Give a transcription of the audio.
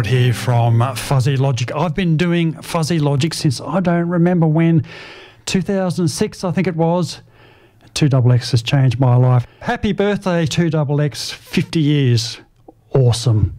Howard here from Fuzzy Logic. I've been doing Fuzzy Logic since I don't remember when, 2006 I think it was. 2XX has changed my life. Happy birthday 2XX, 50 years. Awesome.